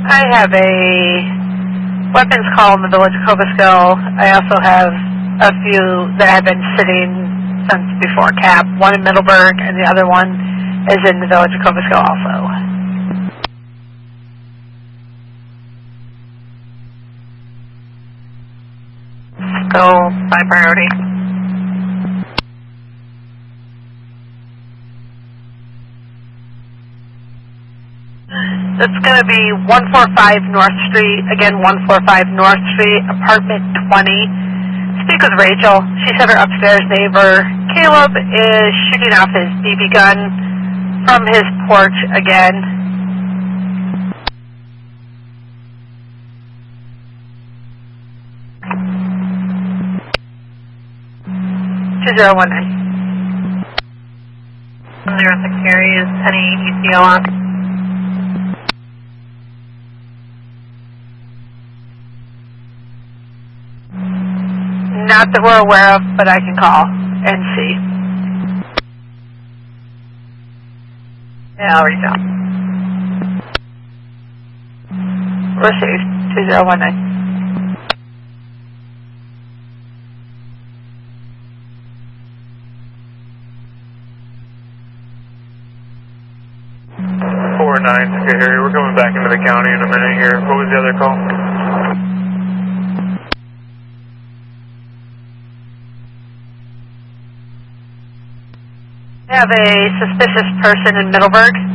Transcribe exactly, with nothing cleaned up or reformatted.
I have a weapons call in the village of Cobusco. I also have a few that have been sitting since before C A P. One in Middleburg, and the other one is in the village of Cobusco also. Go by priority. It's going to be one forty-five North Street, again one forty-five North Street, apartment twenty. Speak with Rachel. She said her upstairs neighbor, Caleb, is shooting off his B B gun from his porch again. two zero one nine. Zero six Gary, is any E C O on? Not that we're aware of, but I can call and see. Yeah, I'll reach out. Received, two zero one nine. four nine, okay, Harry, we're coming back into the county in a minute here. What was the other call? I have a suspicious person in Middleburg.